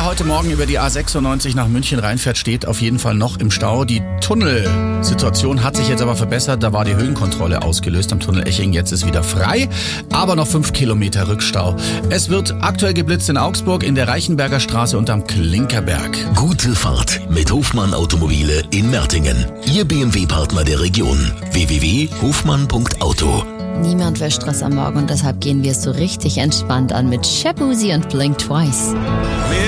heute Morgen über die A96 nach München reinfährt, steht auf jeden Fall noch im Stau. Die Tunnelsituation hat sich jetzt aber verbessert. Da war die Höhenkontrolle ausgelöst am Tunnel Eching. Jetzt ist wieder frei, aber noch 5 Kilometer Rückstau. Es wird aktuell geblitzt in Augsburg, in der Reichenberger Straße und am Klinkerberg. Gute Fahrt mit Hofmann Automobile in Mertingen. Ihr BMW-Partner der Region. www.hofmann.auto. Niemand will Stress am Morgen und deshalb gehen wir es so richtig entspannt an mit Shaboozey und Blink Twice.